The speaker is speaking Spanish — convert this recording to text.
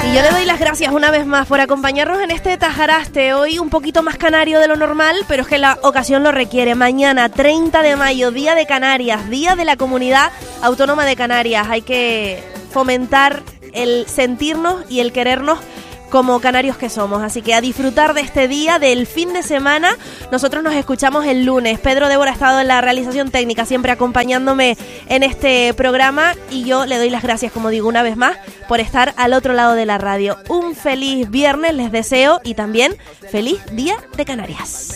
Y yo le doy las gracias una vez más por acompañarnos en este Tajaraste, hoy un poquito más canario de lo normal, pero es que la ocasión lo requiere. Mañana, 30 de mayo, Día de Canarias, Día de la Comunidad Autónoma de Canarias. Hay que fomentar el sentirnos y el querernos como canarios que somos, así que a disfrutar de este día, del fin de semana. Nosotros nos escuchamos el lunes. Pedro Débora ha estado en la realización técnica, siempre acompañándome en este programa, y yo le doy las gracias, como digo, una vez más, por estar al otro lado de la radio. Un feliz viernes les deseo, y también feliz Día de Canarias.